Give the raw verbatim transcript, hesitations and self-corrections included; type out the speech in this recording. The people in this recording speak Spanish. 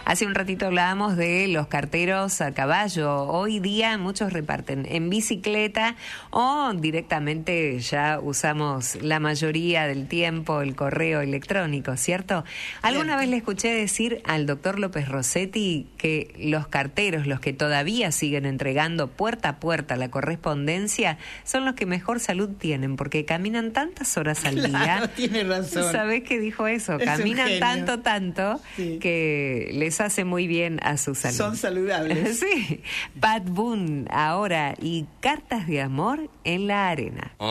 Hace un ratito hablábamos de los carteros a caballo. Hoy día muchos reparten en bicicleta o directamente ya usamos la mayoría del tiempo el correo electrónico, ¿cierto? Alguna vez le escuché decir al doctor López Rossetti que los carteros, los que todavía siguen entregando puerta a puerta la correspondencia, son los que mejor salud tienen, porque caminan tantas horas al día. Claro, tiene razón. ¿Sabés qué dijo eso? Es Caminan tanto, tanto, sí. que les hace muy bien a su salud. Son saludables. Sí. Pat Boone ahora y Cartas de Amor en la Arena.